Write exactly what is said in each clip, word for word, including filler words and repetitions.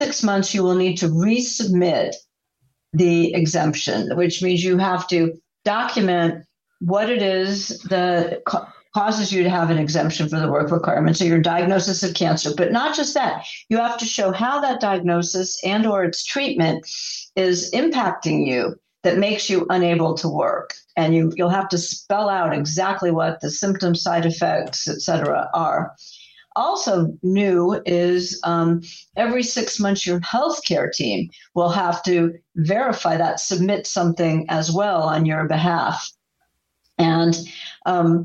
six months, you will need to resubmit the exemption, which means you have to document what it is that ca- causes you to have an exemption for the work requirement. So your diagnosis of cancer, but not just that, you have to show how that diagnosis and or its treatment is impacting you that makes you unable to work. And you, you'll have to spell out exactly what the symptoms, side effects, et cetera, are. Also new is um, every six months, your healthcare team will have to verify that, submit something as well on your behalf. And um,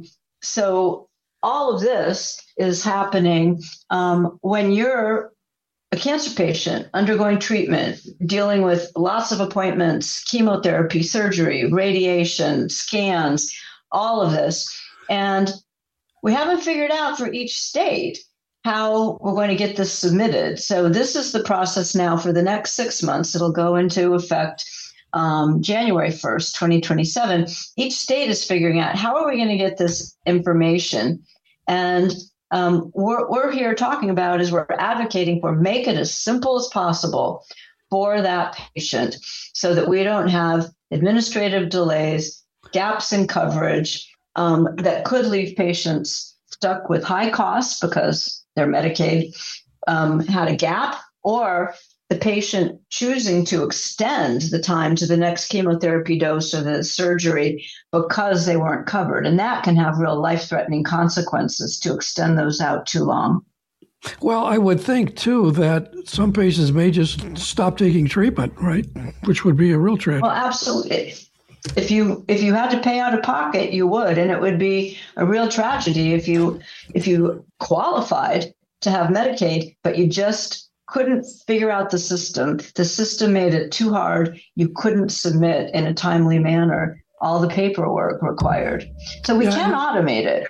so all of this is happening um, when you're a cancer patient undergoing treatment, dealing with lots of appointments, chemotherapy, surgery, radiation, scans, all of this. And we haven't figured out for each state how we're going to get this submitted. So this is the process now for the next six months. It'll go into effect um, January first, twenty twenty-seven. Each state is figuring out how are we going to get this information. And um, what we're here talking about is we're advocating for make it as simple as possible for that patient so that we don't have administrative delays, gaps in coverage, Um, that could leave patients stuck with high costs because their Medicaid um, had a gap, or the patient choosing to extend the time to the next chemotherapy dose or the surgery because they weren't covered. And that can have real life-threatening consequences to extend those out too long. Well, I would think, too, that some patients may just stop taking treatment, right? Which would be a real tragedy. Well, absolutely. If you if you had to pay out of pocket, you would, and it would be a real tragedy if you if you qualified to have Medicaid, but you just couldn't figure out the system. The system made it too hard. You couldn't submit in a timely manner all the paperwork required. So we yeah. can automate it.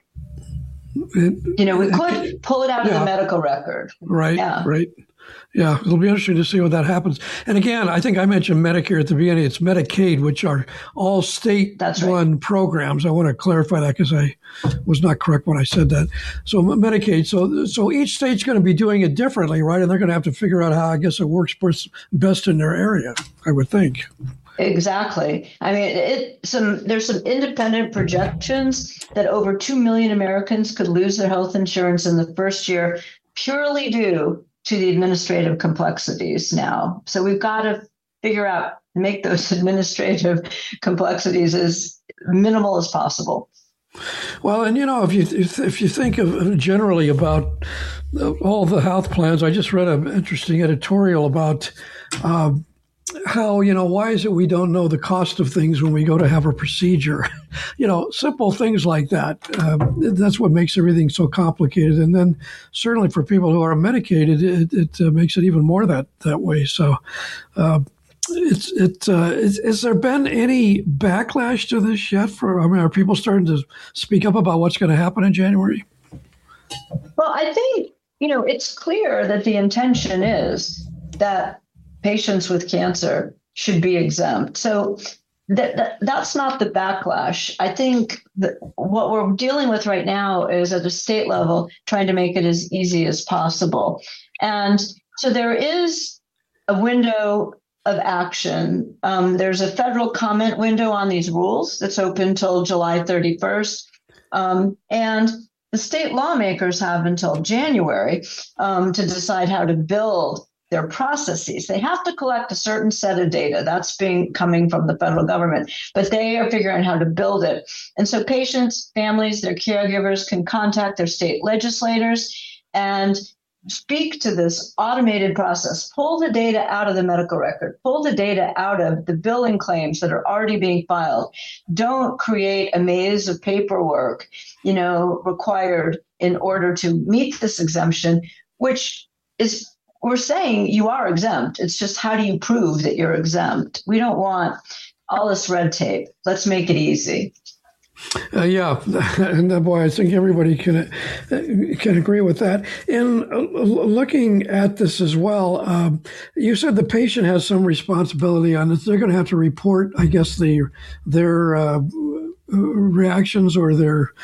it. You know, we could pull it out yeah. of the medical record. Right, yeah. right. Yeah, it'll be interesting to see what that happens. And again, I think I mentioned Medicare at the beginning. It's Medicaid, which are all state-run right. programs. I want to clarify that because I was not correct when I said that. So Medicaid, so so each state's going to be doing it differently, right? And they're going to have to figure out how, I guess, it works best in their area, I would think. Exactly. I mean, it, some there's some independent projections that over two million Americans could lose their health insurance in the first year purely due to the administrative complexities now. So we've got to figure out, make those administrative complexities as minimal as possible. Well, and you know, if you if, if you think of generally about all the health plans, I just read an interesting editorial about uh, how, you know, why is it we don't know the cost of things when we go to have a procedure? You know, simple things like that. Uh, that's what makes everything so complicated. And then certainly for people who are medicated, it, it uh, makes it even more that, that way. So uh, it's it. Uh, is, has there been any backlash to this yet? For I mean, are people starting to speak up about what's going to happen in January? Well, I think, you know, it's clear that the intention is that patients with cancer should be exempt. So that, that that's not the backlash. I think that what we're dealing with right now is at the state level, trying to make it as easy as possible. And so there is a window of action. Um, there's a federal comment window on these rules that's open till July thirty-first. Um, and the state lawmakers have until January um, to decide how to build their processes. They have to collect a certain set of data that's being coming from the federal government, but they are figuring out how to build it. And so patients, families, their caregivers can contact their state legislators and speak to this automated process, pull the data out of the medical record, pull the data out of the billing claims that are already being filed. Don't create a maze of paperwork, you know, required in order to meet this exemption, which is we're saying you are exempt. It's just how do you prove that you're exempt? We don't want all this red tape. Let's make it easy. Uh, yeah, and uh, boy, I think everybody can uh, can agree with that. In uh, looking at this as well, um, you said the patient has some responsibility on this. They're going to have to report, I guess, the their uh, reactions or their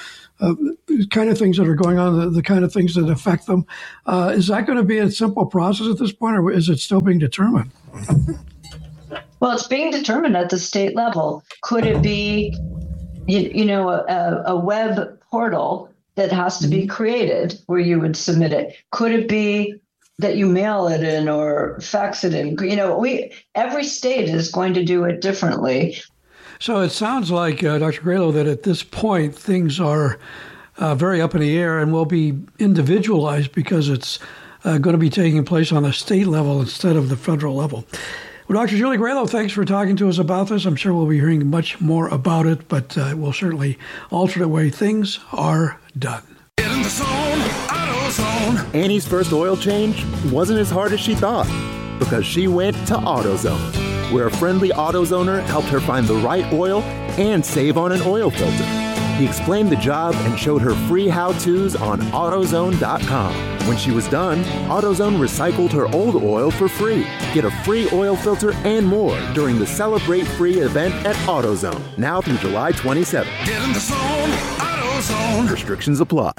uh, kind of things that are going on, the, the kind of things that affect them. Uh, is that going to be a simple process at this point, or is it still being determined? Well, it's being determined at the state level. Could it be, you, you know, a, a web portal that has to be created where you would submit it? Could it be that you mail it in or fax it in? You know, we every state is going to do it differently. So it sounds like, uh, Doctor Gralo, that at this point things are uh, very up in the air and will be individualized because it's uh, going to be taking place on the state level instead of the federal level. Well, Doctor Julie Gralo, thanks for talking to us about this. I'm sure we'll be hearing much more about it, but uh, it will certainly alter the way things are done. In the zone, AutoZone. Annie's first oil change wasn't as hard as she thought because she went to AutoZone, where a friendly AutoZoner helped her find the right oil and save on an oil filter. He explained the job and showed her free how-tos on AutoZone dot com. When she was done, AutoZone recycled her old oil for free. Get a free oil filter and more during the Celebrate Free event at AutoZone, now through July twenty-seventh. Get in the zone, AutoZone. Restrictions apply.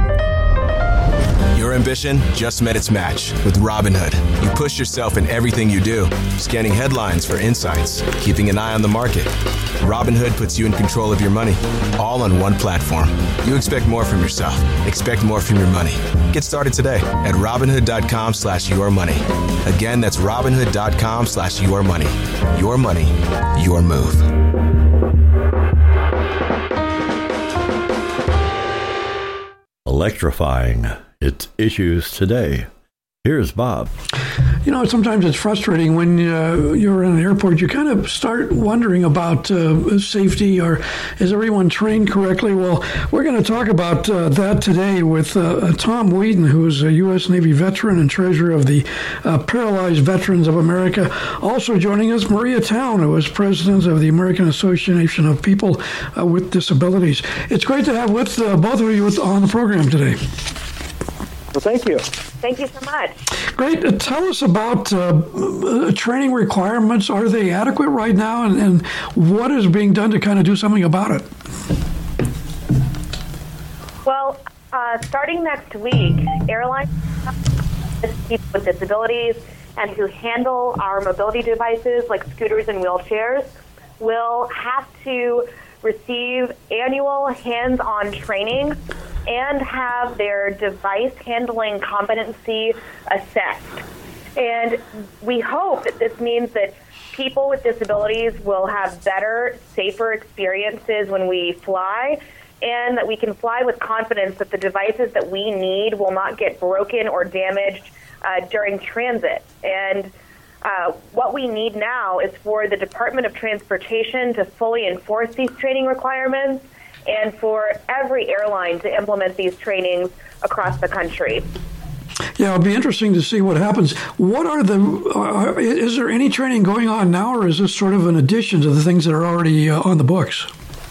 Your ambition just met its match with Robinhood. You push yourself in everything you do, scanning headlines for insights, keeping an eye on the market. Robinhood puts you in control of your money, all on one platform. You expect more from yourself. Expect more from your money. Get started today at Robinhood.com slash your money. Again, that's Robinhood.com slash your money. Your money, your move. Electrifying. It's Issues Today. Here's Bob. You know, sometimes it's frustrating when uh, you're in an airport. You kind of start wondering about uh, safety, or is everyone trained correctly? Well, we're going to talk about uh, that today with uh, Tom Wheaton, who's a U S Navy veteran and treasurer of the uh, Paralyzed Veterans of America. Also joining us, Maria Town, who is president of the American Association of People uh, with Disabilities. It's great to have with uh, both of you on the program today. Well, thank you. Thank you so much. Great. Uh, tell us about uh, uh, training requirements. Are they adequate right now? And, and what is being done to kind of do something about it? Well, uh, starting next week, airlines, people with disabilities, and who handle our mobility devices like scooters and wheelchairs will have to receive annual hands-on training and have their device handling competency assessed. And we hope that this means that people with disabilities will have better, safer experiences when we fly, and that we can fly with confidence that the devices that we need will not get broken or damaged uh, during transit. And uh, what we need now is for the Department of Transportation to fully enforce these training requirements, and for every airline to implement these trainings across the country. Yeah, it'll be interesting to see what happens. What are the, uh, is there any training going on now, or is this sort of an addition to the things that are already uh, on the books?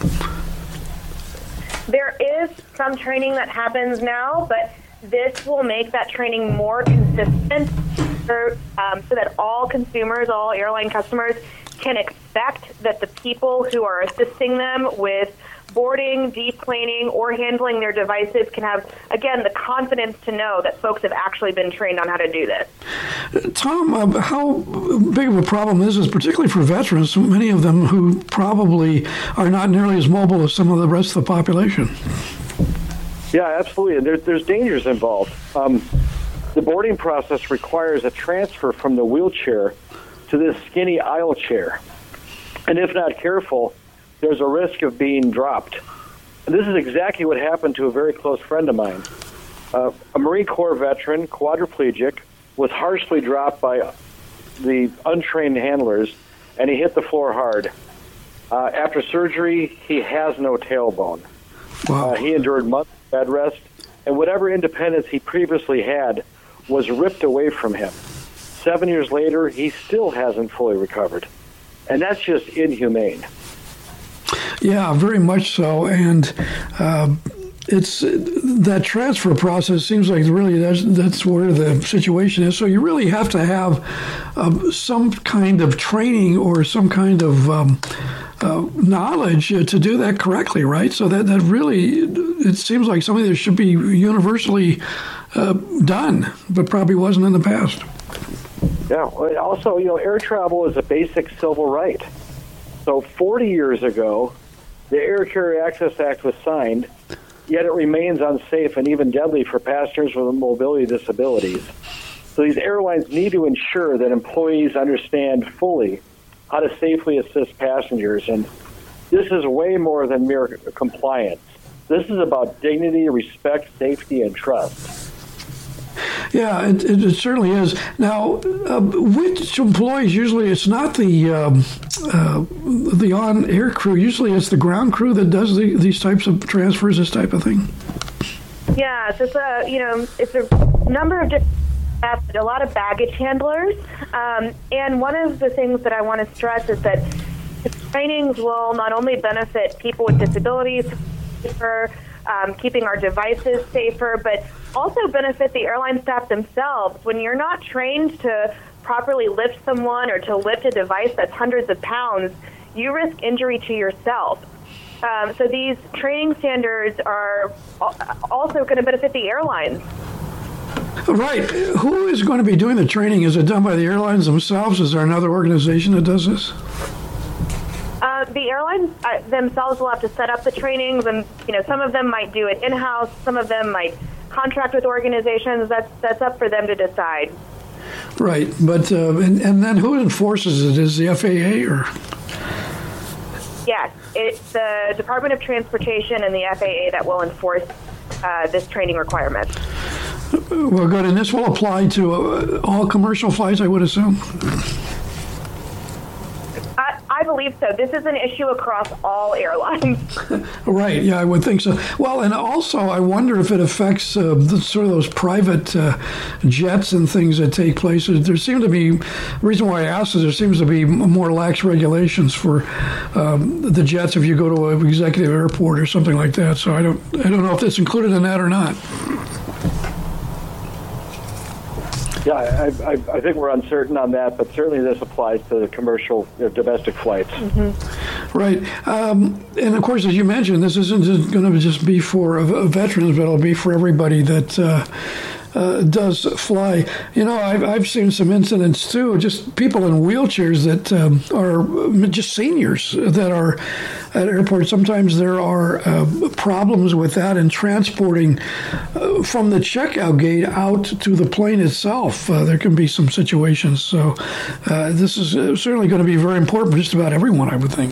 There is some training that happens now, but this will make that training more consistent for, um, so that all consumers, all airline customers can expect that the people who are assisting them with boarding, deplaning, or handling their devices can have, again, the confidence to know that folks have actually been trained on how to do this. Tom, uh, how big of a problem is this, particularly for veterans, many of them who probably are not nearly as mobile as some of the rest of the population? Yeah, absolutely. There, there's dangers involved. Um, the boarding process requires a transfer from the wheelchair to this skinny aisle chair. And if not careful, there's a risk of being dropped. And this is exactly what happened to a very close friend of mine. Uh, a Marine Corps veteran, quadriplegic, was harshly dropped by the untrained handlers, and he hit the floor hard. Uh, after surgery, he has no tailbone. Wow. Uh, he endured months of bed rest, and whatever independence he previously had was ripped away from him. Seven years later, he still hasn't fully recovered. And that's just inhumane. Yeah, very much so. And uh, it's that transfer process seems like really that's, that's where the situation is. So you really have to have um, some kind of training or some kind of um, uh, knowledge uh, to do that correctly, right? So that, that really, it seems like something that should be universally uh, done, but probably wasn't in the past. Yeah. Also, you know, air travel is a basic civil right. So forty years ago, the Air Carrier Access Act was signed, yet it remains unsafe and even deadly for passengers with mobility disabilities. So these airlines need to ensure that employees understand fully how to safely assist passengers. And this is way more than mere compliance. This is about dignity, respect, safety, and trust. Yeah, it, it, it certainly is. Now, uh, which employees, usually it's not the um, uh, the on-air crew. Usually it's the ground crew that does the, these types of transfers, this type of thing. Yeah, so it's a, you know, it's a number of different staff, a lot of baggage handlers. Um, and one of the things that I want to stress is that the trainings will not only benefit people with disabilities, for um, keeping our devices safer, but also benefit the airline staff themselves. When you're not trained to properly lift someone or to lift a device that's hundreds of pounds, you risk injury to yourself. Um, so these training standards are also going to benefit the airlines. Right. Who is going to be doing the training? Is it done by the airlines themselves? Is there another organization that does this? Uh, the airlines uh, themselves will have to set up the trainings, and you know, some of them might do it in-house, some of them might contract with organizations. That's that's up for them to decide. Right, but uh, and, and then who enforces it? Is the F A A or? Yes, it's the Department of Transportation and the F A A that will enforce uh, this training requirement. Well, good, and this will apply to uh, all commercial flights, I would assume. I, I believe so. This is an issue across all airlines. Right, yeah, I would think so. Well, and also I wonder if it affects uh, the, sort of those private uh, jets and things that take place. There seem to be, the reason why I asked is there seems to be more lax regulations for um, the jets if you go to an executive airport or something like that. So I don't, I don't know if that's included in that or not. Yeah, I, I, I think we're uncertain on that, but certainly this applies to the commercial, you know, domestic flights. Mm-hmm. Right. Um, and, of course, as you mentioned, this isn't going to just be for uh, veterans, but it'll be for everybody that uh, uh, does fly. You know, I've, I've seen some incidents, too, just people in wheelchairs that um, are just seniors that are at airports. Sometimes there are uh, problems with that in transporting uh, from the checkout gate out to the plane itself. Uh, there can be some situations. So uh, this is certainly going to be very important for just about everyone, I would think.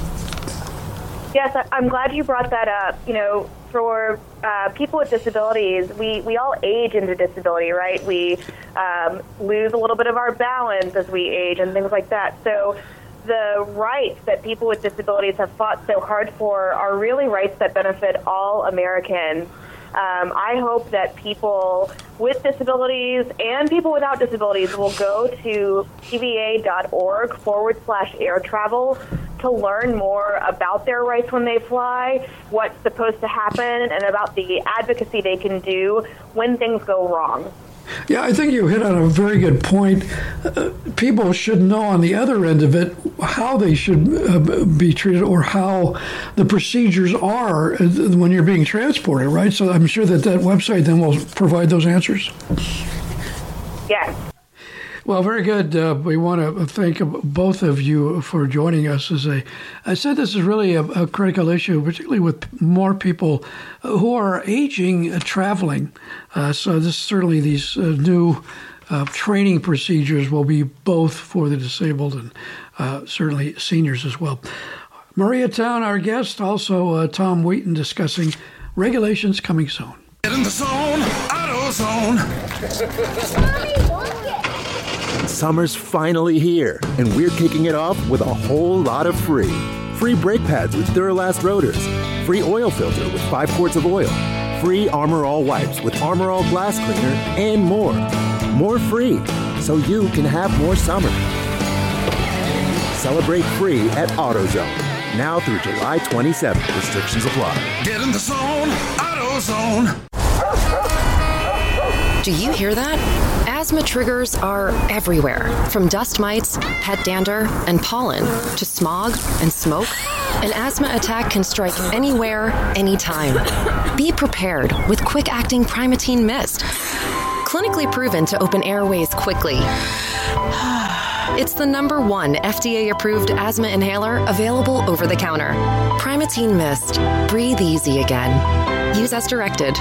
Yes, I'm glad you brought that up. You know, for uh, people with disabilities, we, we all age into disability, right? We um, lose a little bit of our balance as we age and things like that. So the rights that people with disabilities have fought so hard for are really rights that benefit all Americans. Um, I hope that people with disabilities and people without disabilities will go to tva.org forward slash air travel to learn more about their rights when they fly, what's supposed to happen, and about the advocacy they can do when things go wrong. Yeah, I think you hit on a very good point. Uh, people should know on the other end of it how they should uh, be treated or how the procedures are when you're being transported, right? So I'm sure that that website then will provide those answers. Yes. Well, very good. Uh, we want to thank both of you for joining us. As I, I said, this is really a, a critical issue, particularly with more people who are aging, uh, traveling. Uh, so this certainly these uh, new uh, training procedures will be both for the disabled and uh, certainly seniors as well. Maria Town, our guest, also uh, Tom Wheaton discussing regulations coming soon. Get in the zone, AutoZone. Summer's finally here, and we're kicking it off with a whole lot of free. Free brake pads with Duralast rotors, free oil filter with five quarts of oil, free Armor All wipes with Armor All glass cleaner, and more. More free, so you can have more summer. Celebrate free at AutoZone, now through July twenty-seventh. Restrictions apply. Get in the zone, AutoZone. Do you hear that? Asthma triggers are everywhere, from dust mites, pet dander, and pollen, to smog and smoke. An asthma attack can strike anywhere, anytime. Be prepared with quick-acting Primatene Mist. Clinically proven to open airways quickly. It's the number one F D A-approved asthma inhaler available over the counter. Primatene Mist. Breathe easy again. Use as directed.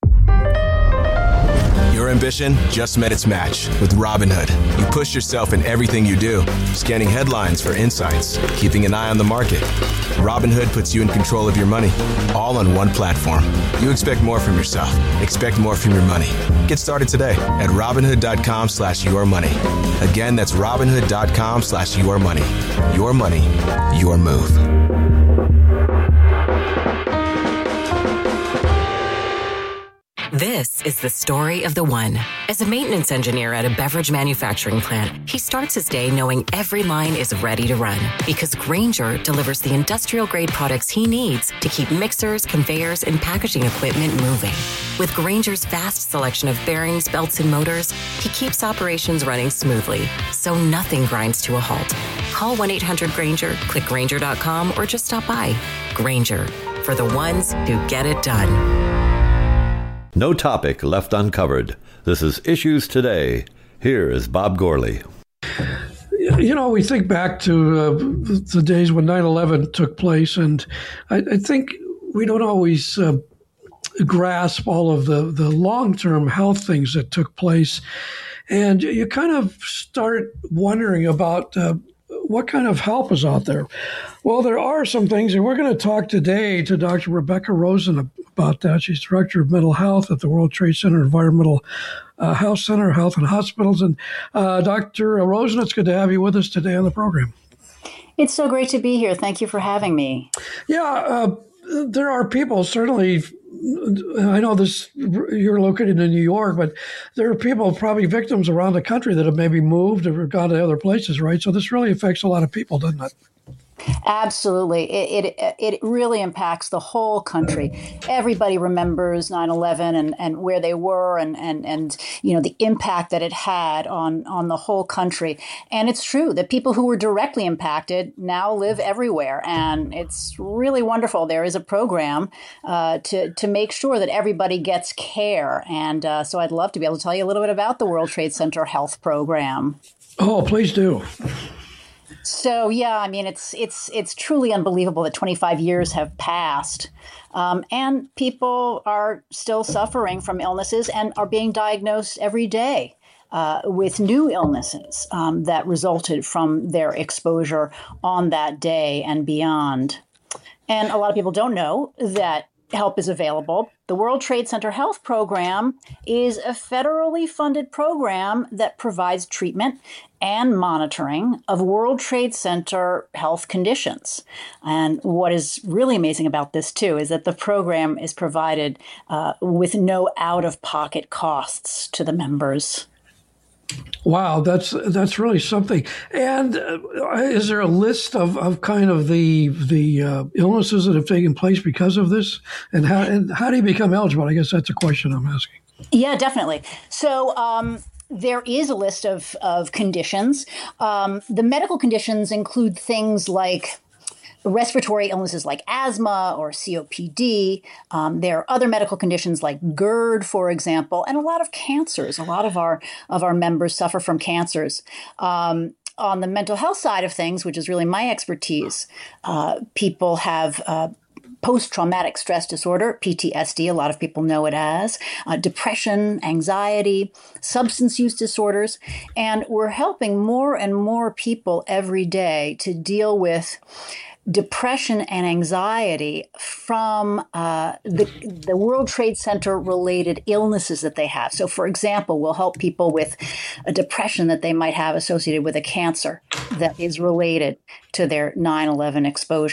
Your ambition just met its match with Robinhood. You push yourself in everything you do, scanning headlines for insights, keeping an eye on the market. Robinhood puts you in control of your money, all on one platform. You expect more from yourself. Expect more from your money. Get started today at Robinhood.com slash your money. Again, that's Robinhood.com slash your money. Your money, your move. This is the story of the one. As a maintenance engineer at a beverage manufacturing plant, he starts his day knowing every line is ready to run because Grainger delivers the industrial-grade products he needs to keep mixers, conveyors, and packaging equipment moving. With Grainger's vast selection of bearings, belts, and motors, he keeps operations running smoothly, so nothing grinds to a halt. Call one eight hundred Grainger, click Grainger dot com, or just stop by. Grainger, for the ones who get it done. No topic left uncovered. This is Issues Today. Here is Bob Gourley. You know, we think back to uh, the days when nine eleven took place, and I, I think we don't always uh, grasp all of the, the long-term health things that took place. And you kind of start wondering about uh, what kind of help is out there. Well, there are some things, and we're going to talk today to Doctor Rebecca Rosen about that. She's Director of Mental Health at the World Trade Center Environmental uh, Health Center, Health and Hospitals. And uh, Doctor Rosen, it's good to have you with us today on the program. It's so great to be here. Thank you for having me. Yeah, uh, there are people, certainly, I know this, you're located in New York, but there are people, probably victims around the country that have maybe moved or gone to other places, right? So this really affects a lot of people, doesn't it? Absolutely. It, it it really impacts the whole country. Everybody remembers nine eleven and, and where they were and, and, and, you know, the impact that it had on, on the whole country. And it's true that people who were directly impacted now live everywhere. And it's really wonderful. There is a program uh, to, to make sure that everybody gets care. And uh, so I'd love to be able to tell you a little bit about the World Trade Center Health Program. Oh, please do. So, yeah, I mean, it's it's it's truly unbelievable that twenty-five years have passed um, and people are still suffering from illnesses and are being diagnosed every day uh, with new illnesses um, that resulted from their exposure on that day and beyond. And a lot of people don't know that help is available. The World Trade Center Health Program is a federally funded program that provides treatment and monitoring of World Trade Center health conditions. And what is really amazing about this, too, is that the program is provided uh, with no out-of-pocket costs to the members. Wow, that's that's really something. And uh, is there a list of, of kind of the the uh, illnesses that have taken place because of this? And how and how do you become eligible? I guess that's a question I'm asking. Yeah, definitely. So um, there is a list of, of conditions. Um, the medical conditions include things like respiratory illnesses like asthma or C O P D. Um, there are other medical conditions like GERD, for example, and a lot of cancers. A lot of our of our members suffer from cancers. Um, on the mental health side of things, which is really my expertise, uh, people have uh, post-traumatic stress disorder, P T S D, a lot of people know it as, uh, depression, anxiety, substance use disorders. And we're helping more and more people every day to deal with depression and anxiety from uh, the, the World Trade Center related illnesses that they have. So, for example, we'll help people with a depression that they might have associated with a cancer that is related to their nine eleven exposure.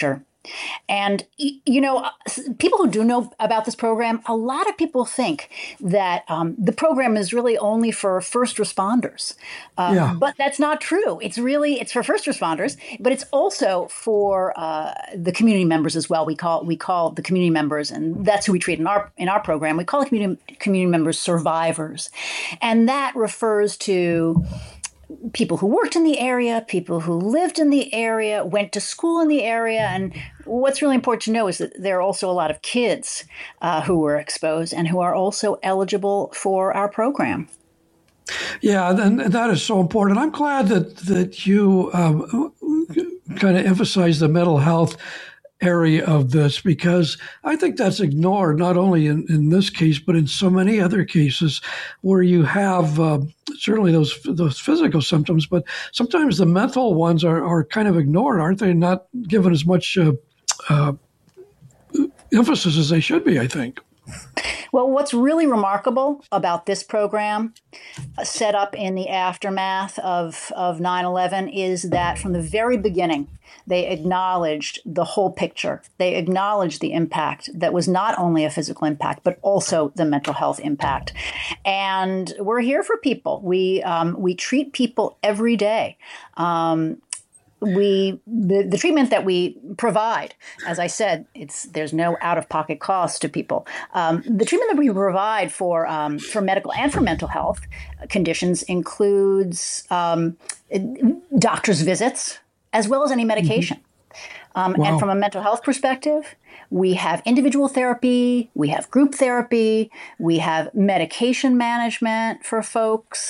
And, you know, people who do know about this program, a lot of people think that um, the program is really only for first responders. Um, Yeah. But that's not true. It's really, it's for first responders, but it's also for uh, the community members as well. We call we call the community members, and that's who we treat in our in our program. We call the community, community members survivors. And that refers to people who worked in the area, people who lived in the area, went to school in the area. And what's really important to know is that there are also a lot of kids uh, who were exposed and who are also eligible for our program. Yeah, and that is so important. I'm glad that, that you um, kind of emphasize the mental health area of this, because I think that's ignored not only in, in this case, but in so many other cases where you have uh, certainly those those physical symptoms, but sometimes the mental ones are, are kind of ignored, aren't they? Not given as much uh, uh, emphasis as they should be, I think. Well, what's really remarkable about this program uh, set up in the aftermath of, of nine eleven is that from the very beginning, they acknowledged the whole picture. They acknowledged the impact that was not only a physical impact, but also the mental health impact. And we're here for people. We um, we treat people every day. Um, We the, the treatment that we provide, as I said, it's there's no out-of-pocket cost to people. Um, the treatment that we provide for um, for medical and for mental health conditions includes um, doctor's visits as well as any medication. Mm-hmm. Um, wow. And from a mental health perspective, we have individual therapy, we have group therapy, we have medication management for folks,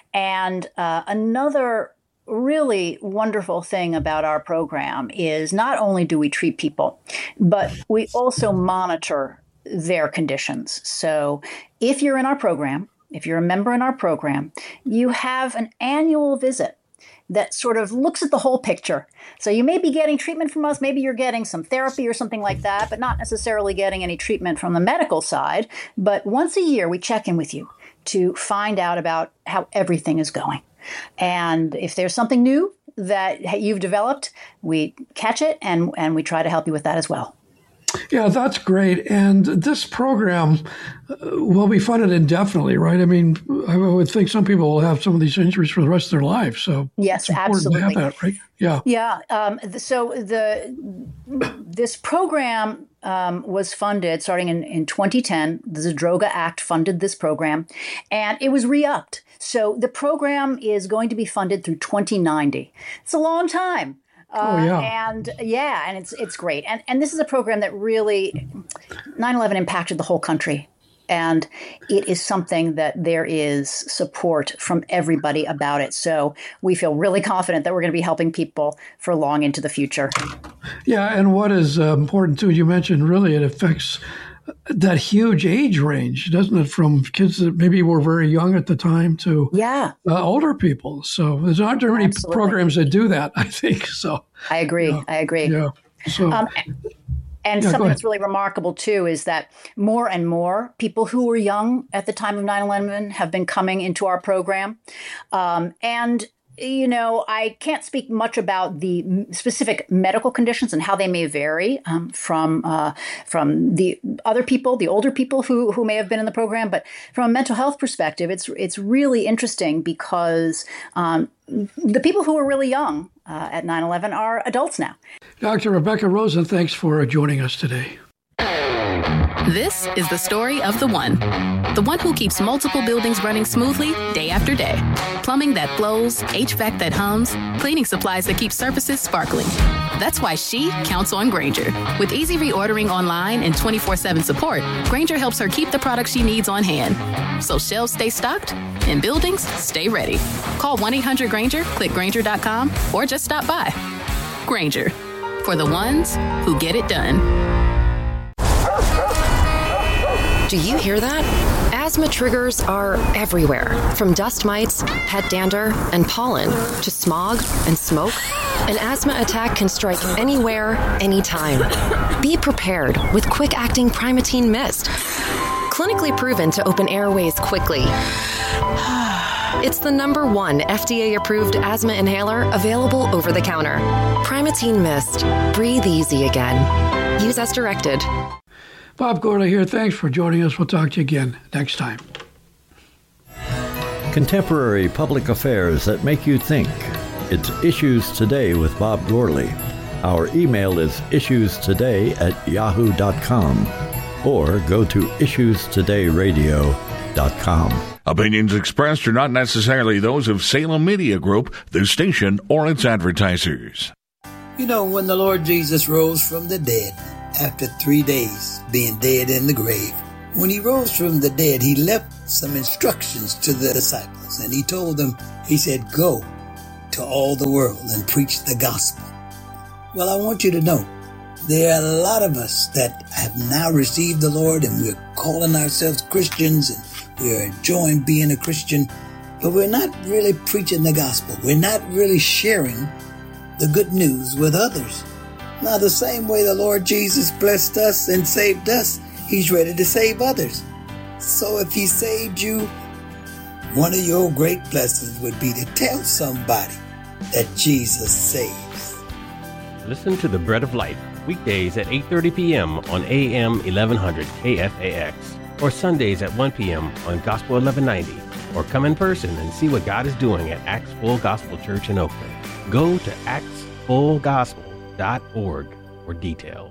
and uh, another really wonderful thing about our program is not only do we treat people, but we also monitor their conditions. So if you're in our program, if you're a member in our program, you have an annual visit that sort of looks at the whole picture. So you may be getting treatment from us, maybe you're getting some therapy or something like that, but not necessarily getting any treatment from the medical side. But once a year, we check in with you to find out about how everything is going. And if there's something new that you've developed, we catch it and, and we try to help you with that as well. Yeah, that's great. And this program will be funded indefinitely, right? I mean, I would think some people will have some of these injuries for the rest of their life. So yes, it's important absolutely. to have that, right? Yeah. Yeah. Um, so the this program um, was funded starting in, in twenty ten. The Zadroga Act funded this program, and it was re-upped. So the program is going to be funded through twenty ninety. It's a long time. Uh, oh, yeah. And yeah, and it's it's great. And and this is a program that really, nine eleven impacted the whole country. And it is something that there is support from everybody about it. So we feel really confident that we're going to be helping people for long into the future. Yeah, and what is uh, important, too, you mentioned really it affects that huge age range, doesn't it? From kids that maybe were very young at the time to yeah. uh, older people. So there's not very many Absolutely. programs that do that, I think. So I agree. Yeah. I agree. Yeah. So. Um, And yeah, something that's really remarkable, too, is that more and more people who were young at the time of nine eleven have been coming into our program. Um, and, you know, I can't speak much about the specific medical conditions and how they may vary um, from uh, from the other people, the older people who, who may have been in the program. But from a mental health perspective, it's it's really interesting because um, the people who were really young uh, at nine eleven are adults now. Doctor Rebecca Rosen, thanks for joining us today. This is the story of the one. The one who keeps multiple buildings running smoothly day after day. Plumbing that flows, H V A C that hums, cleaning supplies that keep surfaces sparkling. That's why she counts on Grainger. With easy reordering online and twenty-four seven support, Grainger helps her keep the products she needs on hand. So shelves stay stocked and buildings stay ready. Call one eight hundred Grainger, click Grainger dot com, or just stop by. Grainger, for the ones who get it done. Do you hear that? Asthma triggers are everywhere, from dust mites, head dander, and pollen, to smog and smoke. An asthma attack can strike anywhere, anytime. Be prepared with quick-acting Primatene Mist. Clinically proven to open airways quickly It's the number one F D A-approved asthma inhaler available over the counter. Primatene Mist. Breathe easy again. Use as directed. Bob Gourley here. Thanks for joining us. We'll talk to you again next time. Contemporary public affairs that make you think. It's Issues Today with Bob Gourley. Our email is issuestoday at yahoo dot com or go to issues today radio dot com. Opinions expressed are not necessarily those of Salem Media Group, the station, or its advertisers. You know, when the Lord Jesus rose from the dead, after three days being dead in the grave, when he rose from the dead, he left some instructions to the disciples, and he told them, he said, go to all the world and preach the gospel. Well, I want you to know, there are a lot of us that have now received the Lord, and we're calling ourselves Christians, and we're enjoying being a Christian, but we're not really preaching the gospel. We're not really sharing the good news with others. Now, the same way the Lord Jesus blessed us and saved us, he's ready to save others. So if he saved you, one of your great blessings would be to tell somebody that Jesus saves. Listen to The Bread of Life, weekdays at eight thirty p.m. on A M eleven hundred K F A X, or Sundays at one p.m. on Gospel eleven ninety, or come in person and see what God is doing at Acts Full Gospel Church in Oakland. Go to acts full gospel dot org for details.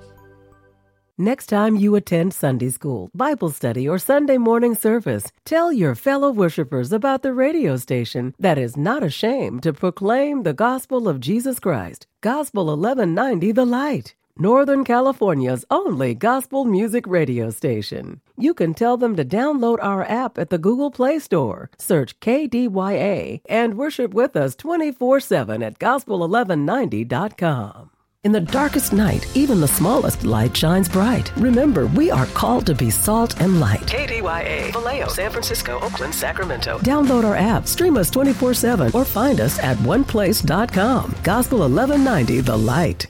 Next time you attend Sunday school, Bible study, or Sunday morning service, tell your fellow worshipers about the radio station that is not ashamed to proclaim the gospel of Jesus Christ. Gospel eleven ninety The Light, Northern California's only gospel music radio station. You can tell them to download our app at the Google Play Store, search K D Y A, and worship with us twenty-four seven at gospel eleven ninety dot com. In the darkest night, even the smallest light shines bright. Remember, we are called to be salt and light. K D Y A, Vallejo, San Francisco, Oakland, Sacramento. Download our app, stream us twenty-four seven, or find us at one place dot com. Gospel eleven ninety The Light.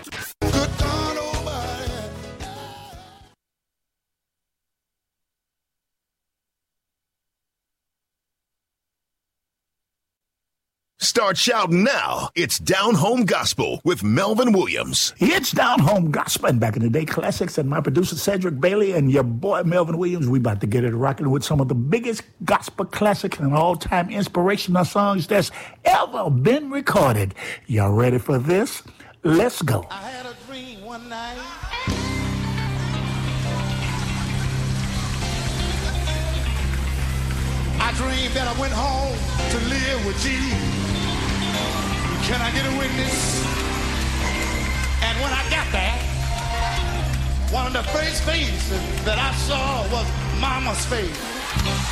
Start shouting now. It's Down Home Gospel with Melvin Williams. It's Down Home Gospel and Back in the Day Classics, and my producer Cedric Bailey and your boy Melvin Williams. We about to get it rocking with some of the biggest gospel classics and all-time inspirational songs that's ever been recorded. Y'all ready for this? Let's go. I had a dream one night. I dreamed that I went home to live with Jesus. Can I get a witness? And when I got there, one of the first faces that I saw was Mama's face.